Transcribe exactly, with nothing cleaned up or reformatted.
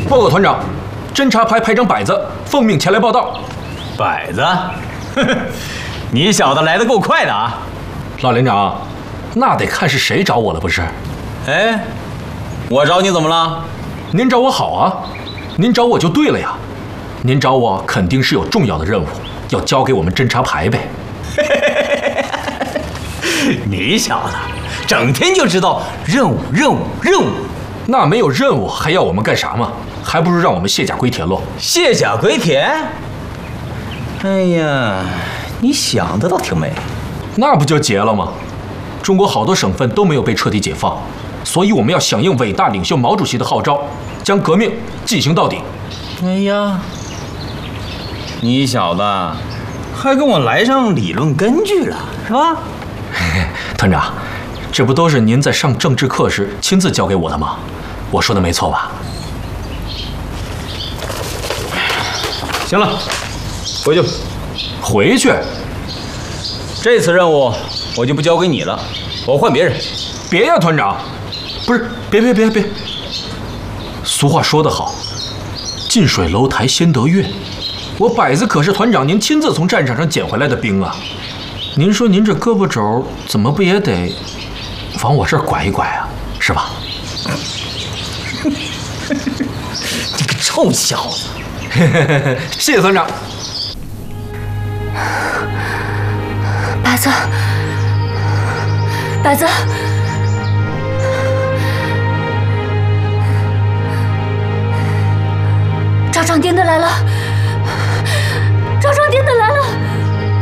报告团长，侦察排排长摆子奉命前来报道。 摆子，呵呵，你小子来得够快的啊！ 老连长，那得看是谁找我了，不是？ 哎，我找你怎么了？ 您找我好啊，您找我就对了呀。您找我肯定是有重要的任务要交给我们侦察排呗。 你小子整天就知道任务任务任务， 那没有任务还要我们干啥嘛？还不如让我们卸甲归田喽。 卸甲归田？哎呀，你想的倒挺美。 那不就结了吗？中国好多省份都没有被彻底解放，所以我们要响应伟大领袖毛主席的号召，将革命进行到底。 哎呀，你小子还跟我来上理论根据了，是吧？ 团长，这不都是您在上政治课时亲自教给我的吗？我说的没错吧？ 行了，回去。 回去？ 这次任务我就不交给你了，我换别人。 别呀，团长，不是，别别别别。俗话说得好，近水楼台先得月。我摆子可是团长您亲自从战场上捡回来的兵啊！您说您这胳膊肘怎么不也得往我这儿拐一拐啊？是吧？ 这个臭小子！ 谢谢团长。 摆子，摆子，赵长丁的来了。